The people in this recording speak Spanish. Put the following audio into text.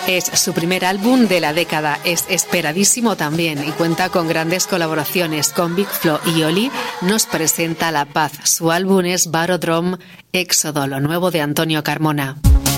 Es su primer álbum de la década, es esperadísimo también y cuenta con grandes colaboraciones. Con Big Flo y Oli nos presenta La Paz. Su álbum es Barodrome Éxodo, lo nuevo de Antonio Carmona.